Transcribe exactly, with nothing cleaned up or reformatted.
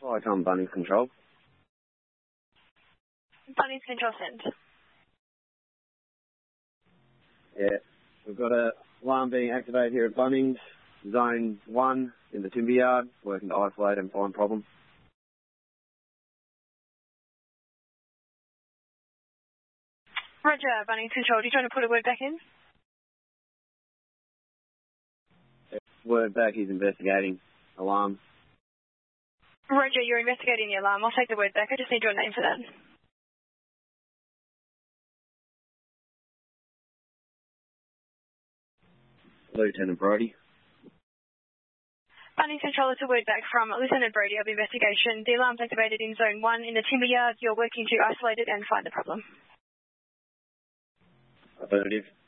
Viacom Bunnings Control. Bunnings Control send. Yeah, we've got a alarm being activated here at Bunnings, Zone one in the timber yard, working to isolate and find problem. Roger, Bunnings Control. Do you want to put a word back in? Word back, he's investigating alarm. Roger, you're investigating the alarm. I'll take the word back. I just need your name for that. Lieutenant Brody. Bunnings Control, it's a word back from Lieutenant Brody of investigation. The alarm's activated in Zone one in the timber yard. You're working to isolate it and find the problem. Affirmative.